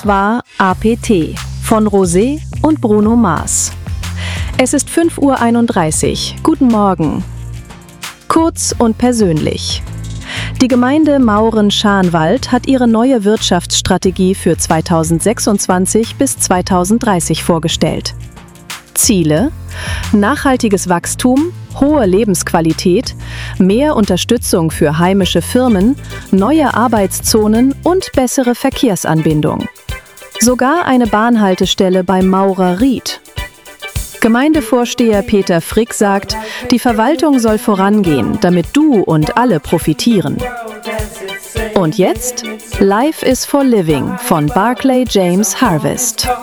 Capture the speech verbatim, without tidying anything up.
Das war A P T von Rosé und Bruno Mars. Es ist fünf Uhr einunddreißig. Guten Morgen. Kurz und persönlich. Die Gemeinde Mauren-Scharnwald hat ihre neue Wirtschaftsstrategie für zweitausendsechsundzwanzig bis zweitausenddreißig vorgestellt. Ziele: nachhaltiges Wachstum, hohe Lebensqualität, mehr Unterstützung für heimische Firmen, neue Arbeitszonen und bessere Verkehrsanbindung. Sogar eine Bahnhaltestelle bei Maurer-Ried. Gemeindevorsteher Peter Frick sagt, die Verwaltung soll vorangehen, damit du und alle profitieren. Und jetzt Life is for Living von Barclay James Harvest.